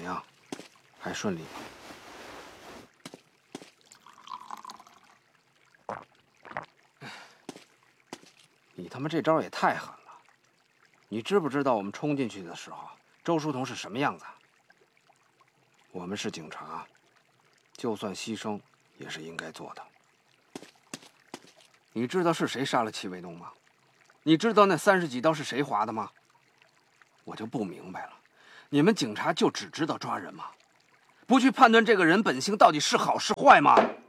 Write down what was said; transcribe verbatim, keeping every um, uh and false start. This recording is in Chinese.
样？还顺利吗？你他妈这招也太狠了！你知不知道我们冲进去的时候，周书童是什么样子？我们是警察，就算牺牲也是应该做的。你知道是谁杀了戚卫东吗？你知道那三十几刀是谁划的吗？我就不明白了，你们警察就只知道抓人吗？不去判断这个人本性到底是好是坏吗？